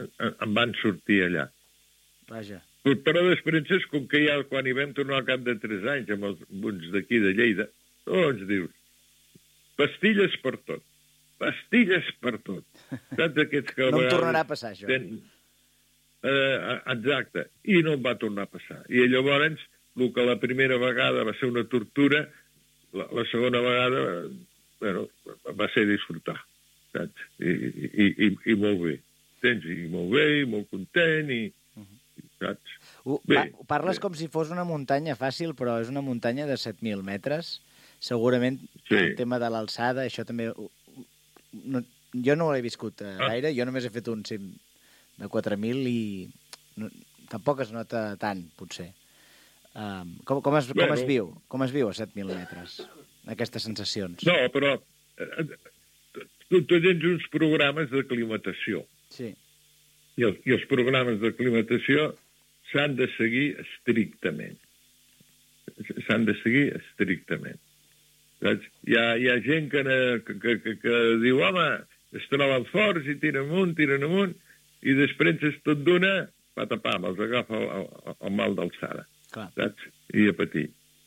em van sortir allà. Vaja. Però després, com que ja quan hi vam tornar al cap de 3 anys amb uns d'aquí de Lleida, doncs dius, pastilles per tot. Pastilles per tot. Saps aquests que no em tornarà a passar, això. Exacte. I no em va tornar a passar. I llavors, el que la primera vegada va ser una tortura, la segona vegada, bueno, va ser disfrutar, saps? I molt bé. I molt bé, i molt content, saps? Parles com si fos una muntanya fàcil, però és una muntanya de 7.000 metres. Segurament el tema de l'alçada, això també... Jo no l'he viscut gaire, jo només he fet un cim de 4.000 i tampoc es nota tant, potser. Com es viu? Com es viu a 7.000 metres, aquestes sensacions? No, però tu tens uns programes d'aclimatació. Sí. I els programes d'aclimatació s'han de seguir estrictament. S'han de seguir estrictament. Saps? Hi ha gent que diu, home, es troben forts i tiren amunt, i després és tot d'una, patapam, els agafa el mal d'alçada. Saps? I a patir.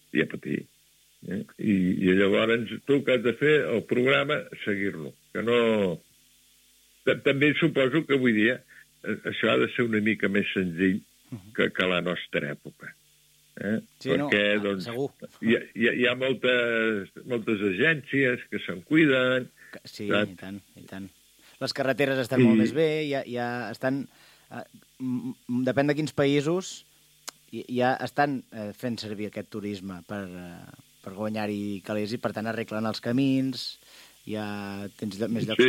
I llavors tu que has de fer el programa, seguir-lo. Que no... També suposo que avui dia això ha de ser una mica més senzill que la nostra època. Sí, perquè doncs, segur. Hi ha moltes agències que se'n cuiden. Sí, i tant. Les carreteres estan molt més bé, ja estan... Depèn de quins països ja estan fent servir aquest turisme per guanyar-hi calés i, per tant, arreglen els camins, ja tens més llocs...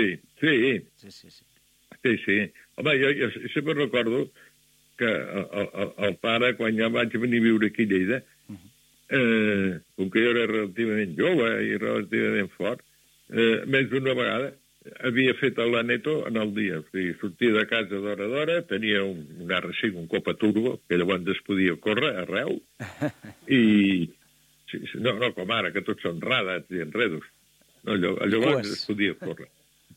Sí. Home, jo sempre recordo que el pare, quan ja vaig venir a viure aquí a Lleida, com que jo era relativament jove i relativament fort, més d'una vegada havia fet l'Aneto en el dia. O sigui, sortia de casa d'hora, tenia un R5, un Copa Turbo, que llavors es podia córrer arreu, i... No, com ara, que tots són radats i enredos. No, llavors es podia córrer.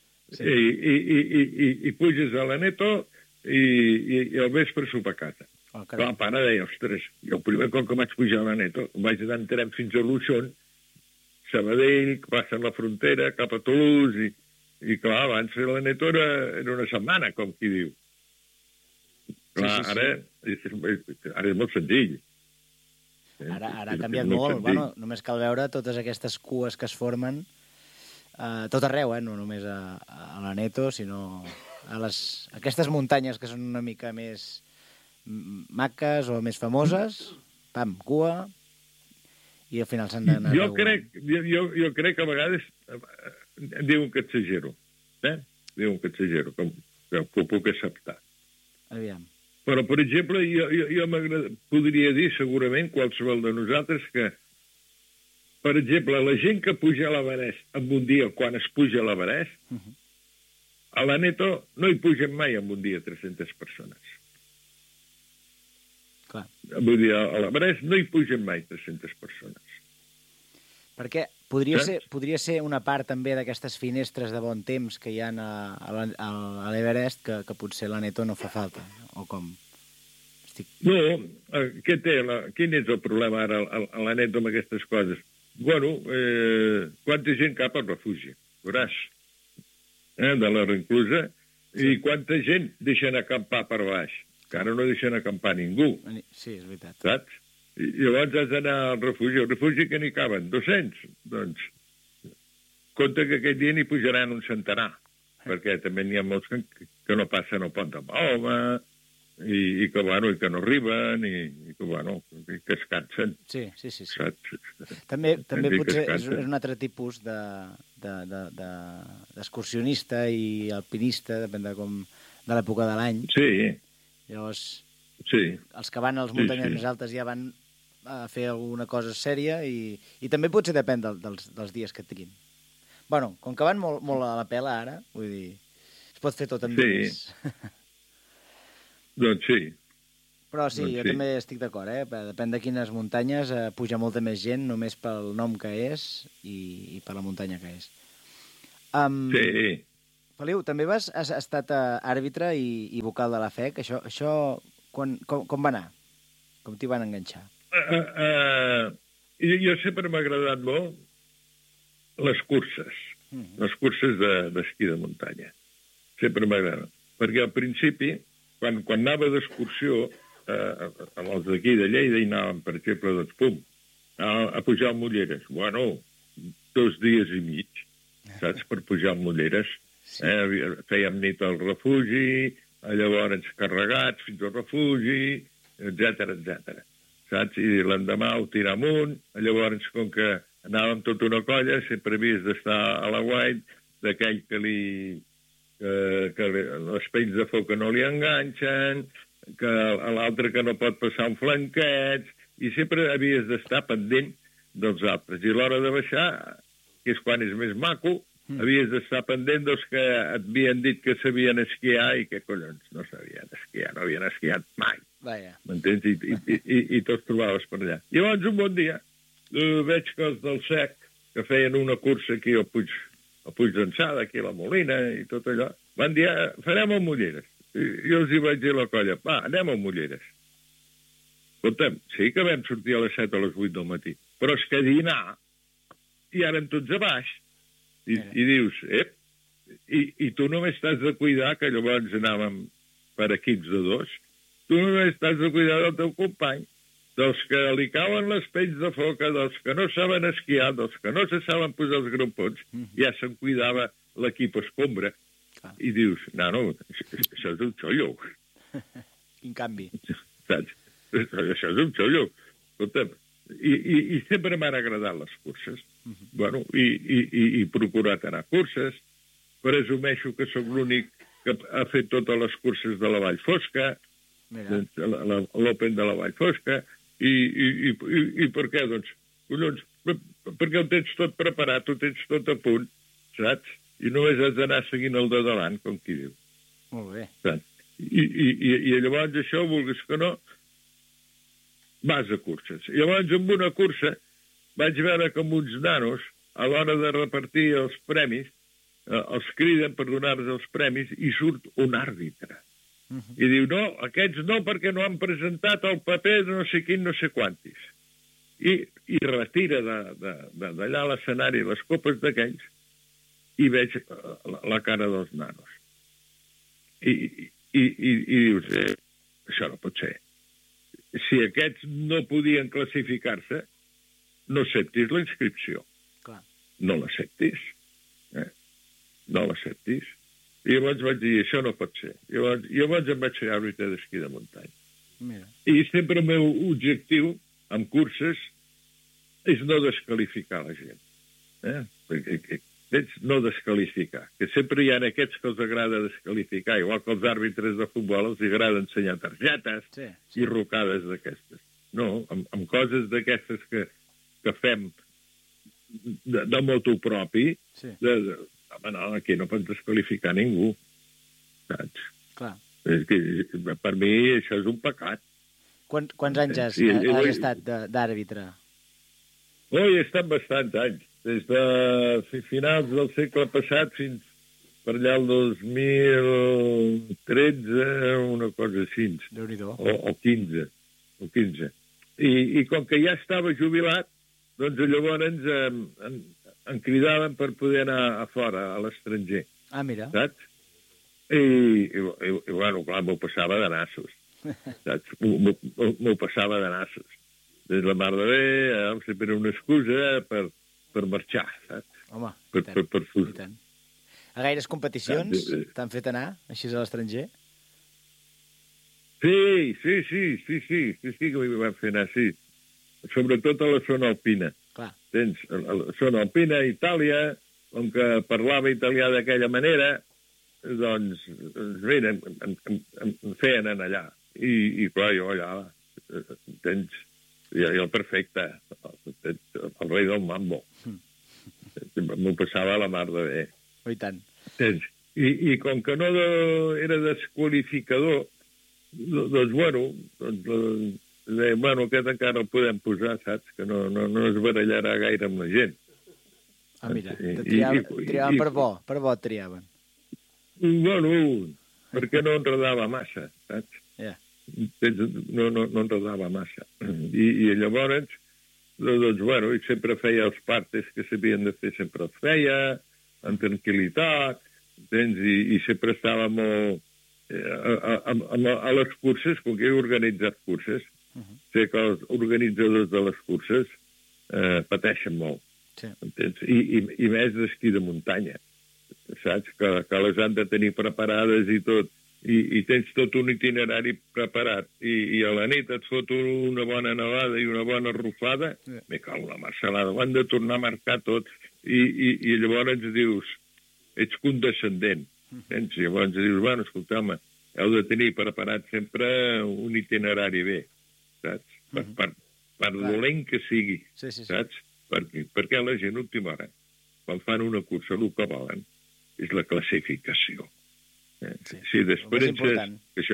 I puges a l'Aneto i al vespre sopar a casa. Però el pare deia, ostres, jo el primer cop que vaig pujar a l'Aneto vaig anar entrant fins a Luixón, Sabadell, que passen la frontera cap a Toulouse, i clar, abans fer l'Aneto era una setmana, com qui diu. Clar, ara és molt senzill. Ara ha canviat molt. Bueno, només cal veure totes aquestes cues que es formen tot arreu, no només a l'Aneto, sinó a aquestes muntanyes que són una mica més maques o més famoses, pam, cua, i al final s'han d'anar... Jo crec que a vegades diuen que exagero, diuen que exagero, que ho puc acceptar. Aviam. Però, per exemple, jo podria dir segurament qualsevol de nosaltres que, per exemple, la gent que puja a l'Everest en un dia, quan es puja a l'Everest, a l'Aneto no hi pugen mai en un dia 300 persones. Clar. Vull dir, a l'Everest no hi pugen mai 300 persones. Perquè podria ser una part també d'aquestes finestres de bon temps que hi ha a l'Everest que potser l'Aneto no fa falta, o com? No, quin és el problema ara a l'Aneto amb aquestes coses? Bueno, quanta gent cap al refugi, veuràs, de la Reclusa, i quanta gent deixen acampar per baix, que ara no deixen acampar ningú. Sí, és veritat. Saps? I llavors has d'anar al refugi que n'hi caben 200, doncs compte que aquest dia n'hi pujaran un centenar, perquè també n'hi ha molts que no passen el pont de Mahoma i que no arriben i que es cansen. Sí. També potser és un altre tipus d'excursionista i alpinista, depèn de l'època de l'any. Sí. Llavors, els que van a les muntanyes més altes ja van a fer alguna cosa sèria i també potser depèn dels dies que tinguin. Bueno, com que van molt a la pela ara, vull dir, es pot fer tot amb diners. Doncs sí. Però sí, jo també estic d'acord, depèn de quines muntanyes puja molta més gent només pel nom que és i per la muntanya que és. Sí. Feliu, també has estat àrbitre i vocal de la FEC. Això com va anar? Com t'hi van enganxar? Jo sempre m'ha agradat molt les curses. Les curses d'esquí de muntanya. Sempre m'agrada. Perquè al principi, quan anava d'excursió, amb els d'aquí de Lleida hi anàvem, per exemple, doncs, pum, a pujar a Mulleres. Bueno, 2 dies i mig, saps, per pujar a Mulleres. Sí. Fèiem nit al refugi, llavors carregats fins al refugi, etc. Saps? I l'endemà ho tirar amunt, llavors, com que anàvem tota una colla, sempre havies d'estar a la guait d'aquell que les pells de foc no li enganxen, que l'altre que no pot passar un flanquet, i sempre havies d'estar pendent dels altres. I a l'hora de baixar, que és quan és més maco, havies d'estar pendent dels que et havien dit que sabien esquiar i que, collons, no sabien esquiar, no havien esquiat mai. M'entens? I tots trobaves per allà. I llavors, un bon dia, veig que els del SEC, que feien una cursa aquí al Puig d'Ençada, aquí a la Molina i tot allò, van dir, farem a Mulleres. I jo els hi vaig dir a la colla, va, anem a Mulleres. Escolta'm, sí que vam sortir a les 7 o les 8 del matí, però és que dinar i eren tots a baix. I dius, i tu només t'has de cuidar, que llavors anàvem per equips de 2, tu només t'has de cuidar del teu company, dels que li cauen les pells de foca, dels que no saben esquiar, dels que no se saben posar els grampons, ja se'n cuidava l'equip escombra. I dius, no, això és un xollo. Quin canvi. Saps? Això és un xollo. Escolta'm, i sempre m'han agradat les curses. Bueno, i procurat anar a curses. Presumeixo que sóc l'únic que ha fet totes les curses de la Vall Fosca, l'Open de la Vall Fosca, i per què? Doncs, collons, perquè ho tens tot preparat, ho tens tot a punt, saps? I només has d'anar seguint el de davant, com qui diu. Molt bé. Saps? I llavors això, vulguis que no, vas a curses. I llavors, amb una cursa, vaig veure que amb uns nanos, a l'hora de repartir els premis, els criden per donar-los els premis i surt un àrbitre. I diu, no, aquests no, perquè no han presentat el paper de no sé quin, no sé quantis. I retira d'allà a l'escenari les copes d'aquells i veig la cara dels nanos. I dius, això no pot ser. Si aquests no podien classificar-se, no acceptis la inscripció. Clar. No l'acceptis. No l'acceptis. I llavors vaig dir, això no pot ser. Llavors em vaig fer àrbitre d'esquí de muntanya. Mira. I sempre el meu objectiu amb curses és no desqualificar la gent. No desqualificar. Que sempre hi ha aquests que els agrada desqualificar, igual que els àrbitres de futbol els agrada ensenyar targetes i rocades d'aquestes. No, amb coses d'aquestes que fem de motu propi, home, no, aquí no pots desqualificar ningú, saps? Clar. És que, per mi això és un pecat. Quants anys has estat d'àrbitre? He estat bastants anys. Des de finals del segle passat fins per allà el 2013, una cosa així. Déu-n'hi-do. O 15. I com que ja estava jubilat, doncs llavors em cridaven per poder anar a fora, a l'estranger. Ah, mira. Saps? I bueno, clar, m'ho passava de nassos. Saps? M'ho passava de nassos. Des la mar de bé, sempre era una excusa per marxar, saps? Home, i tant. A gaires competicions t'han fet anar, així a l'estranger? Sí, que m'hi van fer anar, sí. Sobretot a la zona alpina. Clar. Tens la zona alpina, Itàlia, on que parlava italià d'aquella manera, doncs, mira, em feien anar allà. I clar, jo allà, tens... I el perfecte, el rei del mambo. M'ho passava a la mar de bé. I tant. I com que no era desqualificador, doncs, bueno, aquest encara el podem posar, saps? Que no es barallarà gaire amb la gent. Ah, mira, triaven per bo et triaven. Bueno, perquè no enredava massa, saps? Yeah. No enredava massa. I llavors, doncs, bueno, i sempre feia els partes que s'havien de fer, sempre els feia, en tranquil·litat, i sempre estava molt... A les curses, com que he organitzat curses, sé que els organitzadors de les curses pateixen molt, entens? I més d'esquí de muntanya, saps? Que les han de tenir preparades i tot, i tens tot un itinerari preparat, i a la nit et fot una bona nevada i una bona arrufada, me cal una marcelada, ho han de tornar a marcar tot, i llavors ens dius, ets condescendent, entens? I llavors dius, bueno, escolta'm, heu de tenir preparat sempre un itinerari bé, saps? Per dolent que sigui, saps? Perquè la gent, última hora, quan fan una cursa, el que volen és la classificació. Sí, després això.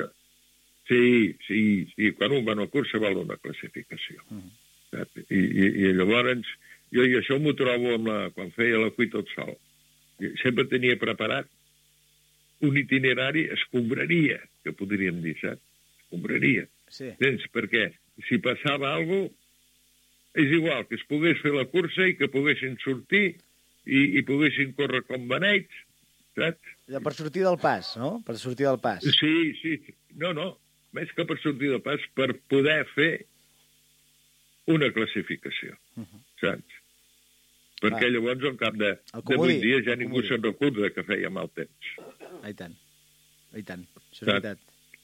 Sí, quan un va a una cursa val una classificació. I llavors, jo això m'ho trobo quan feia la Cuita al Sol. Sempre tenia preparat un itinerari escombraria, que podríem dir, saps? Escombraria. Perquè si passava alguna cosa, és igual que es pogués fer la cursa i que poguessin sortir i poguessin córrer com beneits, saps? Per sortir del pas, no? Per sortir del pas. Sí. No, més que per sortir del pas, per poder fer una classificació, saps? Perquè llavors, al cap de 8 dies, ja ningú se'n recorda que feia mal temps. I tant. Això és veritat.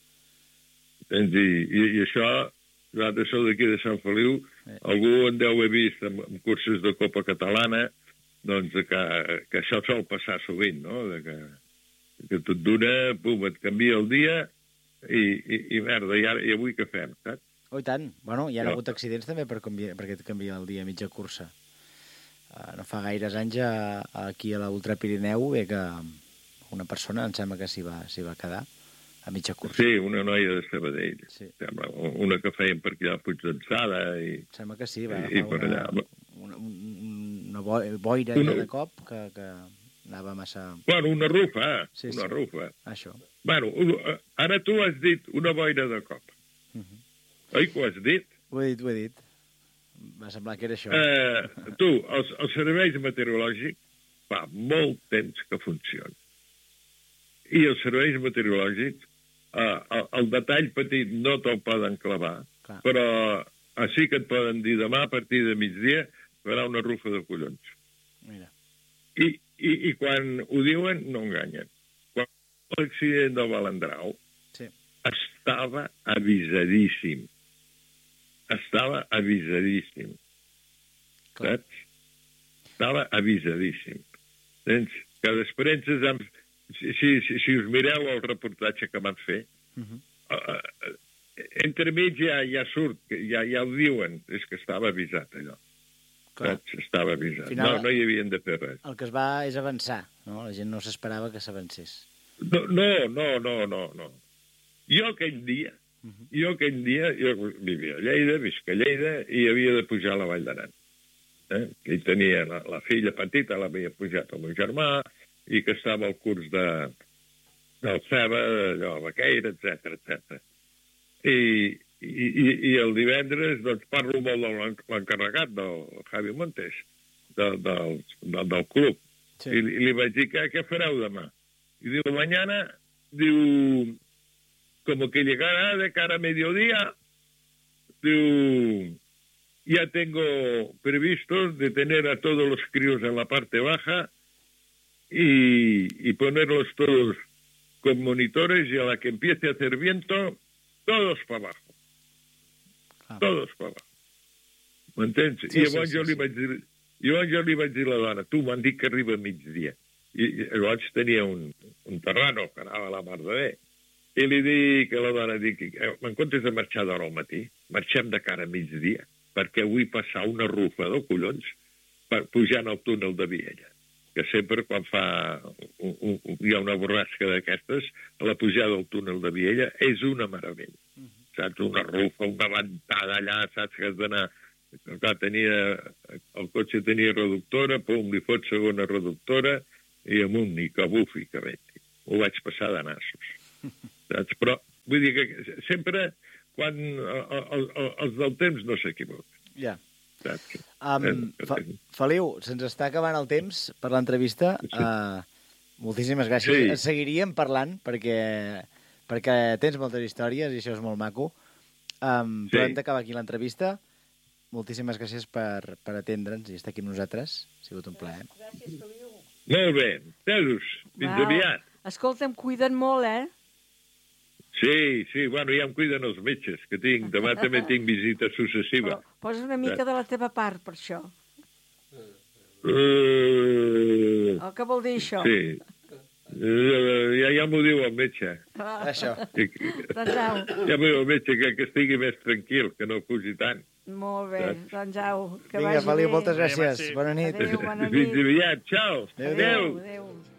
I això, nosaltres som d'aquí de Sant Feliu, algú en deu haver vist en curses de Copa Catalana, doncs que això sol passar sovint, no? Que tot d'una, pum, et canvia el dia i merda, i avui què fem, saps? Oh, i tant. Bueno, hi ha hagut accidents també perquè et canvia el dia a mitja cursa. No fa gaires anys aquí a l'Ultra Pirineu que una persona, em sembla que s'hi va quedar a mitja cursa. Sí, una noia de Sabadell. Sí. Sembla, una que feien per aquí a Puig d'Ençada. Em sembla que sí, va agafar una boira de cop que anava massa... Bueno, una rufa, rufa. Això. Bueno, ara tu has dit una boira de cop. Oi que ho has dit? Ho he dit. Va semblar que era això. Tu, els serveis meteorològics fa molt temps que funcionen. I els serveis meteorològics, el detall petit no te'l poden clavar, però així que et poden dir demà a partir de migdia farà una rufa de collons. Mira. I quan ho diuen, no enganyen. Quan l'accident del Balandrau estava avisadíssim. Saps? Estava avisadíssim. Tens que després si us mireu el reportatge que van fer, entremig ja surt, ja ho diuen, és que estava avisat allò. Saps? Estava avisat. Final, no hi havien de fer res. El que es va és avançar, no? La gent no s'esperava que s'avancés. No. Jo aquell dia, jo vivia a Lleida, visc a Lleida, i havia de pujar a la Vall d'Aran. I tenia la filla petita, l'havia pujat el meu germà, i que estava al curs del Ceba, allò, Baqueira, etc. I el divendres, doncs, parlo molt de l'encarregat, del Javi Montes, del club. Sí. I li vaig dir, què fareu demà? I diu, mañana, como que llegará de cara a mediodía, ya tengo previsto detener a todos los críos en la parte baja y ponerlos todos con monitores, y a la que empiece a hacer viento, todos para abajo. Todos para abajo. M'entens? I llavors jo li vaig dir a la dona, tu m'han dit que arriba a migdia. I llavors tenia un terrano que anava a la mar de bé. I li dic a la dona, en comptes de marxar d'hora al matí, marxem de cara a migdia, perquè vull passar una rufa de collons pujant al túnel de Viella. Que sempre quan hi ha una borrasca d'aquestes, a la pujada del túnel de Viella és una meravella. Saps? Una rufa, una ventada allà, saps que has d'anar... El cotxe tenia reductora, pum, li fot segona reductora, i amunt, i que bufi, que venti. ho vaig passar de nassos. Saps? Però vull dir que sempre quan els del temps no s'equivoquen. Ja. Feliu, se'ns està acabant el temps per l'entrevista. Moltíssimes gràcies. Sí. Seguiríem parlant perquè tens moltes històries i això és molt maco. Però hem d'acabar aquí l'entrevista. Moltíssimes gràcies per atendre'ns i estar aquí amb nosaltres. Ha sigut un plaer. Gràcies, Feliu. Molt bé. Adéus. Fins aviat. Escolta'm, cuida't molt, Sí, bueno, ja em cuiden els metges, que tinc. Demà també tinc visita successiva. Però posa una mica de la teva part, per això. El que vol dir això? Sí. Ja m'ho diu el metge. Això. Doncs au. Ja m'ho diu el metge, que estigui més tranquil, que no fugi tant. Molt bé, doncs au. Que vinga, vagi Feliu, bé. moltes gràcies. Bona nit. Adéu, bona nit. Fins aviat, ciao. Adéu.